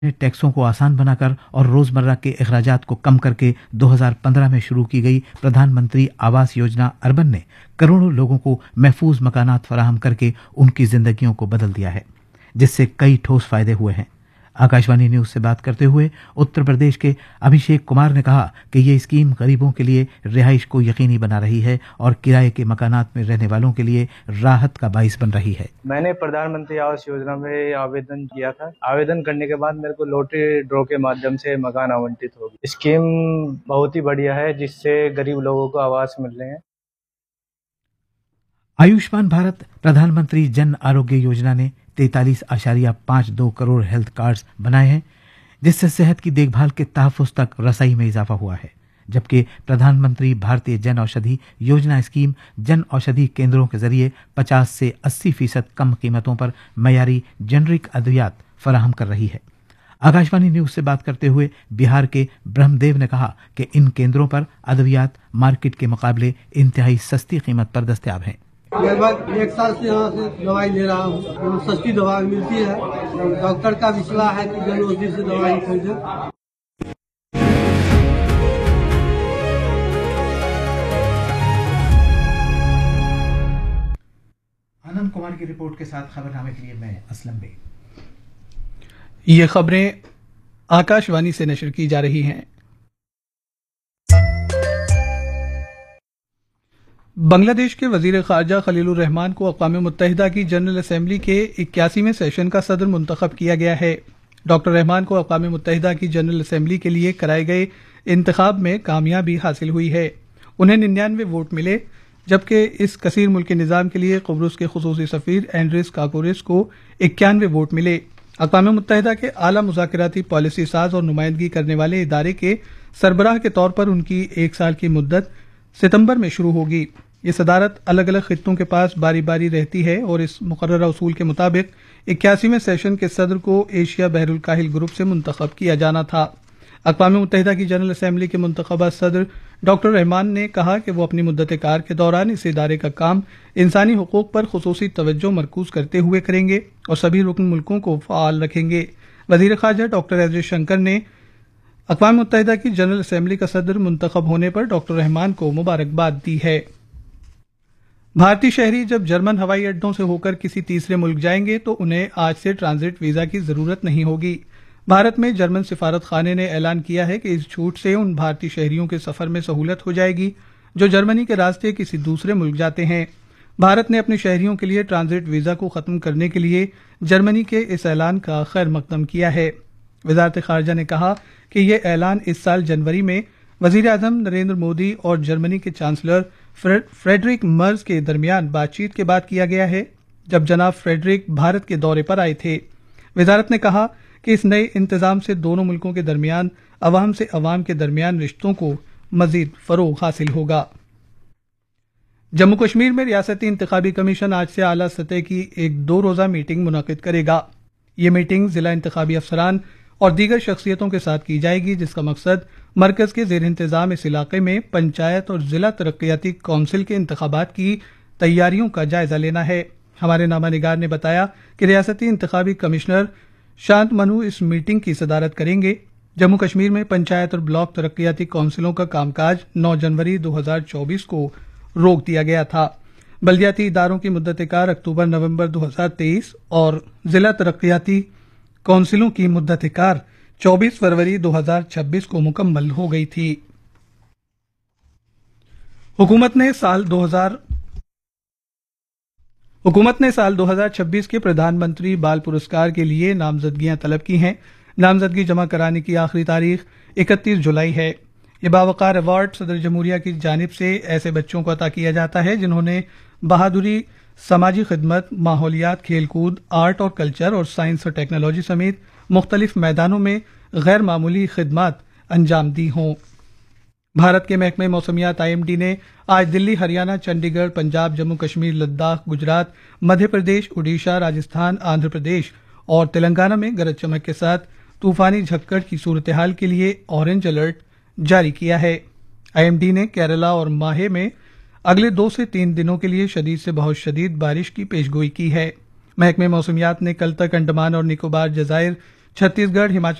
ने टैक्सों को आसान बनाकर और रोजमर्रा के अखराजात को कम करके 2015 में शुरू की गई प्रधानमंत्री आवास योजना अर्बन ने करोड़ों लोगों को महफूज मकानात फराहम करके उनकी जिंदगियों को बदल दिया है, जिससे कई ठोस फायदे हुए हैं। आकाशवाणी न्यूज से बात करते हुए उत्तर प्रदेश के अभिषेक कुमार ने कहा कि ये स्कीम गरीबों के लिए रिहाइश को यकीनी बना रही है और किराए के मकानात में रहने वालों के लिए राहत का बाइस बन रही है। मैंने प्रधानमंत्री आवास योजना में आवेदन किया था। आवेदन करने के बाद मेरे को लॉटरी ड्रॉ के माध्यम से मकान आवंटित हो गया। स्कीम बहुत ही बढ़िया है, जिससे गरीब लोगों को आवास मिल रहे हैं। आयुष्मान भारत प्रधानमंत्री जन आरोग्य योजना ने 43.52 करोड़ हेल्थ कार्ड्स बनाए हैं, जिससे सेहत की देखभाल के तहफ्फुज़ तक रसाई में इजाफा हुआ है। जबकि प्रधानमंत्री भारतीय जन औषधि योजना स्कीम जन औषधि केंद्रों के जरिए 50 से 80% कम कीमतों पर मयारी जेनरिक अद्वियात फराहम कर रही है। आकाशवाणी न्यूज से बात करते हुए बिहार के ब्रह्मदेव ने कहा कि इन केंद्रों पर अद्वियात मार्केट के मुकाबले इंतहाई सस्ती कीमत पर दस्तयाब हैं। लगभग 1 साल से यहाँ से दवाई ले रहा हूँ। सस्ती दवा मिलती है। डॉक्टर का भी सलाह है कि जन औषधि से दवाई खरीदें। आनंद कुमार की रिपोर्ट के साथ खबरनामे के लिए मैं असलम बेग। ये खबरें आकाशवाणी से नशर की जा रही हैं। बांग्लादेश के वजीर खारजा खलीलुर रहमान को अक़वाम मुत्तहिदा की जनरल असेंबली के 81वें सेशन का सदर मुंतखब किया गया है। डॉक्टर रहमान को अक़वाम मुत्तहिदा की जनरल असेंबली के लिए कराए गए इंतखाब में कामयाबी हासिल हुई है। उन्हें 99 वोट मिले, जबकि इस कसीर मुल्की निज़ाम के लिए कुब्रुस के खुसूसी सफ़ीर एंड्रिस काकोरिस को 91 वोट मिले। अक़वाम मुत्तहिदा के आला मुज़ाकराती पॉलिसी साज और नुमाइंदगी करने वाले इदारे के सरबराह के तौर पर उनकी 1 साल की मुद्दत सितंबर में शुरू होगी। ये सदारत अलग अलग खित्तों के पास बारी बारी रहती है और इस मुकर्ररा उसूल के मुताबिक 81वें सेशन के सदर को एशिया बहरुल काहिल ग्रुप से मुंतखब किया जाना था। अक़वाम मुत्तहिदा की जनरल असेंबली के मुंतखबा सदर डॉक्टर रहमान ने कहा कि वो अपनी मुद्दत कार के दौरान इस इदारे का काम इंसानी हुकूक पर खुसूसी तवज्जो मरकूज करते हुए करेंगे और सभी रुकन मुल्कों को फ़ाल रखेंगे। वज़ीर ख़ारजा डॉक्टर एस जयशंकर ने अक़वाम मुत्तहिदा की जनरल असेंबली का सदर मुंतखब होने पर डॉक्टर रहमान को मुबारकबाद दी है। भारतीय शहरी जब जर्मन हवाई अड्डों से होकर किसी तीसरे मुल्क जाएंगे तो उन्हें आज से ट्रांजिट वीजा की जरूरत नहीं होगी। भारत में जर्मन सिफारत खाने ने ऐलान किया है कि इस छूट से उन भारतीय शहरियों के सफर में सहूलत हो जाएगी जो जर्मनी के रास्ते किसी दूसरे मुल्क जाते हैं। भारत ने अपने शहरियों के लिए ट्रांजिट वीजा को खत्म करने के लिए जर्मनी के इस ऐलान का खैर मकदम किया है। वजारत खारजा ने कहा कि यह ऐलान इस साल जनवरी में वजीर आजम नरेंद्र मोदी और जर्मनी के चांसलर फ्रेडरिक मर्ज के दरमियान बातचीत के बाद किया गया है, जब जनाब फ्रेडरिक भारत के दौरे पर आए थे। वजारत ने कहा कि इस नए इंतजाम से दोनों मुल्कों के दरमियान अवाम से अवाम के दरमियान रिश्तों को मजीद फरोग हासिल होगा। जम्मू कश्मीर में रियासती इंतखाबी कमीशन आज से आला सतह की एक 2 रोजा मीटिंग मुनक़िद करेगा। ये मीटिंग जिला इंतखाबी अफसरान और दीगर शख्सियतों के साथ की जाएगी, जिसका मकसद मरकज के ज़ेर इंतजाम इस इलाके में पंचायत और जिला तरक्याती कौंसिल के इंतखाबात की तैयारियों का जायजा लेना है। हमारे नामा निगार ने बताया कि रियासती इंतखाबी कमिश्नर शांत मनु इस मीटिंग की सदारत करेंगे। जम्मू कश्मीर में पंचायत और ब्लॉक तरक्याती कौंसिलों का कामकाज 9 जनवरी 2024 को रोक दिया गया था। बल्दियाती इदारों की मुद्दत कार अक्टूबर-नवंबर 2023 और जिला तरक्याती कौंसिलों की मुद्दत कार 24 फरवरी 2026 को मुकम्मल हो गई थी। हुकूमत ने साल 2026 के प्रधानमंत्री बाल पुरस्कार के लिए नामजदगियां तलब की हैं। नामजदगी जमा कराने की आखिरी तारीख 31 जुलाई है। ये बावकार अवार्ड सदर जमहूरिया की जानिब से ऐसे बच्चों को अता किया जाता है जिन्होंने बहादुरी, समाजी खिदमत, माहौलियात, खेलकूद, आर्ट और कल्चर और साइंस और टेक्नोलॉजी समेत मुख्तलिफ मैदानों में गैर मामूली खिदमत अंजाम दी हों। भारत के महकमे मौसमियात IMD ने आज दिल्ली, हरियाणा, चंडीगढ़, पंजाब, जम्मू कश्मीर, लद्दाख, गुजरात, मध्य प्रदेश, उड़ीसा, राजस्थान, आंध्र प्रदेश और तेलंगाना में गरज चमक के साथ तूफानी झक्कड़ की सूरत हाल के लिए ऑरेंज अलर्ट जारी किया है। IMD ने केरला और माहे में अगले 2 से 3 दिनों के लिए शदीद से बहुत शदीद बारिश की पेशगोई की है। महकमे मौसमियात ने कल तक अंडमान और निकोबार जजायर, छत्तीसगढ़, हिमाचल